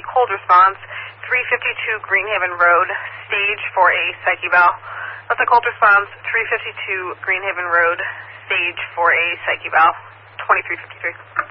cold response, 352 Greenhaven Road, stage for a psych eval. That's a cold response, 352 Greenhaven Road, stage for a psych eval, 2353.